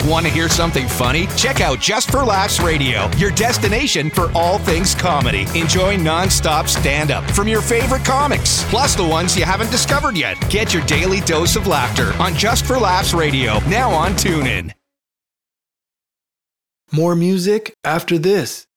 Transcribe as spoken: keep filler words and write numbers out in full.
Want to hear something funny? Check out Just for Laughs Radio, your destination for all things comedy. Enjoy non-stop stand-up from your favorite comics, plus the ones you haven't discovered yet. Get your daily dose of laughter on Just for Laughs Radio, now on TuneIn. More music after this.